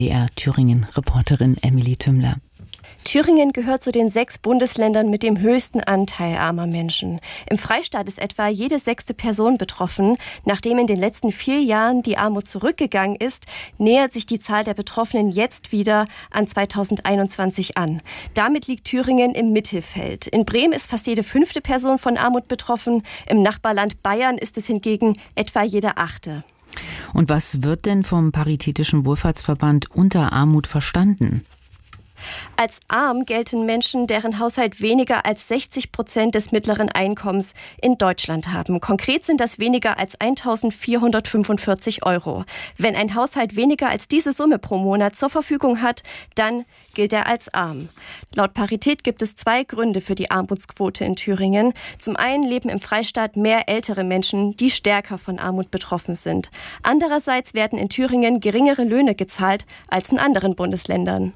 Thüringen-Reporterin Emily Tümmler. Thüringen gehört zu den 6 Bundesländern mit dem höchsten Anteil armer Menschen. Im Freistaat ist etwa jede 6. Person betroffen. Nachdem in den letzten 4 Jahren die Armut zurückgegangen ist, nähert sich die Zahl der Betroffenen jetzt wieder an 2021 an. Damit liegt Thüringen im Mittelfeld. In Bremen ist fast jede 5. Person von Armut betroffen. Im Nachbarland Bayern ist es hingegen etwa jede 8. Und was wird denn vom Paritätischen Wohlfahrtsverband unter Armut verstanden? Als arm gelten Menschen, deren Haushalt weniger als 60% des mittleren Einkommens in Deutschland haben. Konkret sind das weniger als 1.445 €. Wenn ein Haushalt weniger als diese Summe pro Monat zur Verfügung hat, dann gilt er als arm. Laut Parität gibt es 2 Gründe für die Armutsquote in Thüringen. Zum einen leben im Freistaat mehr ältere Menschen, die stärker von Armut betroffen sind. Andererseits werden in Thüringen geringere Löhne gezahlt als in anderen Bundesländern.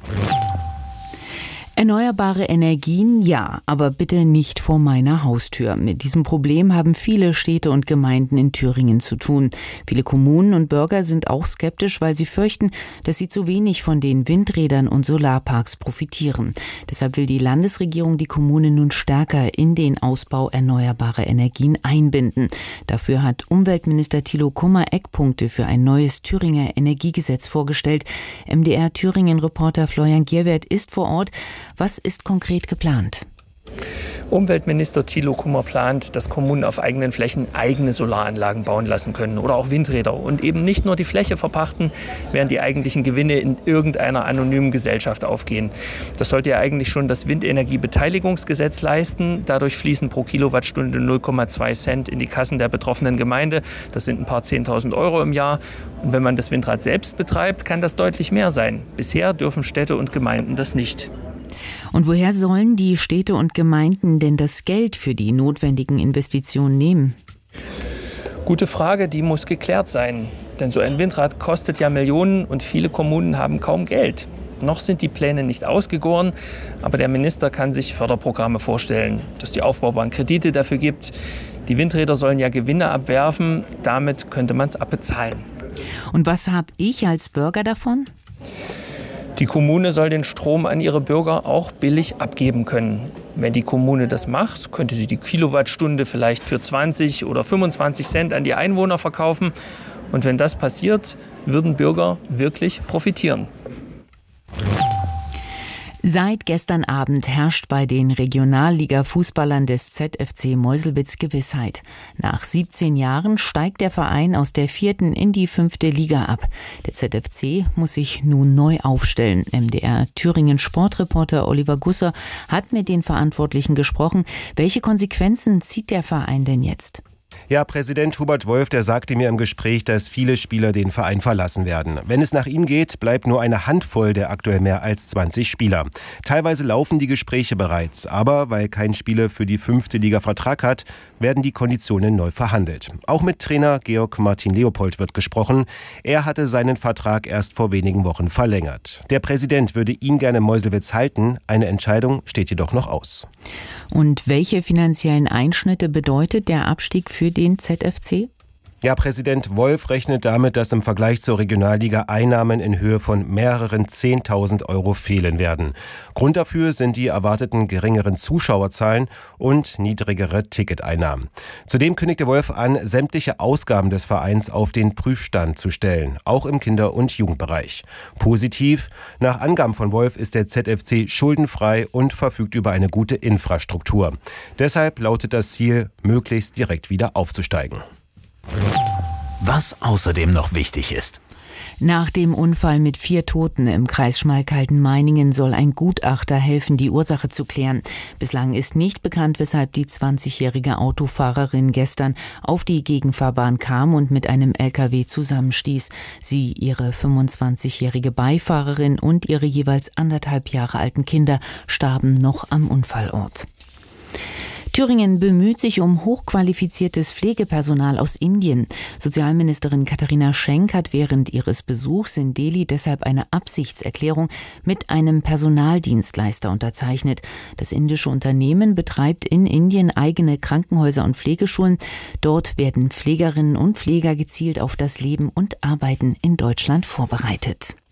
Erneuerbare Energien, ja, aber bitte nicht vor meiner Haustür. Mit diesem Problem haben viele Städte und Gemeinden in Thüringen zu tun. Viele Kommunen und Bürger sind auch skeptisch, weil sie fürchten, dass sie zu wenig von den Windrädern und Solarparks profitieren. Deshalb will die Landesregierung die Kommunen nun stärker in den Ausbau erneuerbarer Energien einbinden. Dafür hat Umweltminister Thilo Kummer Eckpunkte für ein neues Thüringer Energiegesetz vorgestellt. MDR-Thüringen-Reporter Florian Gierwert ist vor Ort. Was ist konkret geplant? Umweltminister Thilo Kummer plant, dass Kommunen auf eigenen Flächen eigene Solaranlagen bauen lassen können oder auch Windräder und eben nicht nur die Fläche verpachten, während die eigentlichen Gewinne in irgendeiner anonymen Gesellschaft aufgehen. Das sollte ja eigentlich schon das Windenergiebeteiligungsgesetz leisten. Dadurch fließen pro Kilowattstunde 0,2 Cent in die Kassen der betroffenen Gemeinde. Das sind ein paar 10.000 € im Jahr. Und wenn man das Windrad selbst betreibt, kann das deutlich mehr sein. Bisher dürfen Städte und Gemeinden das nicht. Und woher sollen die Städte und Gemeinden denn das Geld für die notwendigen Investitionen nehmen? Gute Frage, die muss geklärt sein. Denn so ein Windrad kostet ja Millionen und viele Kommunen haben kaum Geld. Noch sind die Pläne nicht ausgegoren, aber der Minister kann sich Förderprogramme vorstellen, dass die Aufbaubank Kredite dafür gibt. Die Windräder sollen ja Gewinne abwerfen, damit könnte man es abbezahlen. Und was habe ich als Bürger davon? Die Kommune soll den Strom an ihre Bürger auch billig abgeben können. Wenn die Kommune das macht, könnte sie die Kilowattstunde vielleicht für 20 oder 25 Cent an die Einwohner verkaufen. Und wenn das passiert, würden Bürger wirklich profitieren. Seit gestern Abend herrscht bei den Regionalliga-Fußballern des ZFC Meuselwitz Gewissheit. Nach 17 Jahren steigt der Verein aus der 4. in die 5. Liga ab. Der ZFC muss sich nun neu aufstellen. MDR-Thüringen-Sportreporter Oliver Gusser hat mit den Verantwortlichen gesprochen. Welche Konsequenzen zieht der Verein denn jetzt? Ja, Präsident Hubert Wolf, der sagte mir im Gespräch, dass viele Spieler den Verein verlassen werden. Wenn es nach ihm geht, bleibt nur eine Handvoll der aktuell mehr als 20 Spieler. Teilweise laufen die Gespräche bereits, aber weil kein Spieler für die 5. Liga Vertrag hat, werden die Konditionen neu verhandelt. Auch mit Trainer Georg Martin Leopold wird gesprochen. Er hatte seinen Vertrag erst vor wenigen Wochen verlängert. Der Präsident würde ihn gerne Meuselwitz halten. Eine Entscheidung steht jedoch noch aus. Und welche finanziellen Einschnitte bedeutet der Abstieg für den ZFC? Ja, Präsident Wolf rechnet damit, dass im Vergleich zur Regionalliga Einnahmen in Höhe von mehreren 10.000 € fehlen werden. Grund dafür sind die erwarteten geringeren Zuschauerzahlen und niedrigere Ticketeinnahmen. Zudem kündigte Wolf an, sämtliche Ausgaben des Vereins auf den Prüfstand zu stellen, auch im Kinder- und Jugendbereich. Positiv, nach Angaben von Wolf ist der ZFC schuldenfrei und verfügt über eine gute Infrastruktur. Deshalb lautet das Ziel, möglichst direkt wieder aufzusteigen. Was außerdem noch wichtig ist. Nach dem Unfall mit 4 Toten im Kreis Schmalkalden-Meiningen soll ein Gutachter helfen, die Ursache zu klären. Bislang ist nicht bekannt, weshalb die 20-jährige Autofahrerin gestern auf die Gegenfahrbahn kam und mit einem LKW zusammenstieß. Sie, ihre 25-jährige Beifahrerin und ihre jeweils 1,5 Jahre alten Kinder starben noch am Unfallort. Thüringen bemüht sich um hochqualifiziertes Pflegepersonal aus Indien. Sozialministerin Katharina Schenk hat während ihres Besuchs in Delhi deshalb eine Absichtserklärung mit einem Personaldienstleister unterzeichnet. Das indische Unternehmen betreibt in Indien eigene Krankenhäuser und Pflegeschulen. Dort werden Pflegerinnen und Pfleger gezielt auf das Leben und Arbeiten in Deutschland vorbereitet.